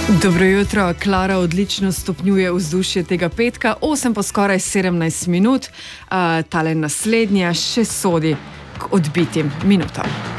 Dobro jutro, Klara odlično stopnjuje vzdušje tega petka, 8 pa skoraj 17 minut, tale naslednja še sodi k odbitim minutam.